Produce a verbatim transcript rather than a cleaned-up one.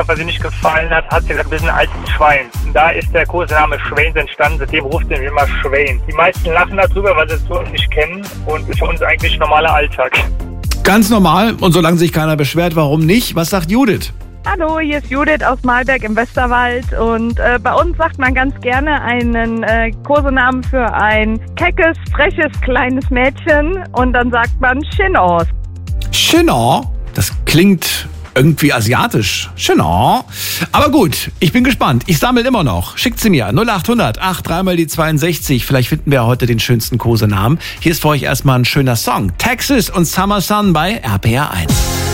Was ihr nicht gefallen hat, hat sie gesagt, ein bisschen altes Schwein. Und da ist der Kosename Schwäns entstanden, seitdem ruft sie immer Schwäns. Die meisten lachen darüber, weil sie es so nicht kennen und ist für uns eigentlich normaler Alltag. Ganz normal und solange sich keiner beschwert, warum nicht? Was sagt Judith? Hallo, hier ist Judith aus Malberg im Westerwald und äh, bei uns sagt man ganz gerne einen äh, Kosenamen für ein keckes, freches, kleines Mädchen und dann sagt man Chinor. Chinor? Das klingt irgendwie asiatisch. Chinor. Aber gut, ich bin gespannt. Ich sammle immer noch. Schickt sie mir. null acht hundert acht drei mal die zweiundsechzig. Vielleicht finden wir heute den schönsten Kosenamen. Hier ist für euch erstmal ein schöner Song. Texas und Summer Sun bei R P R eins.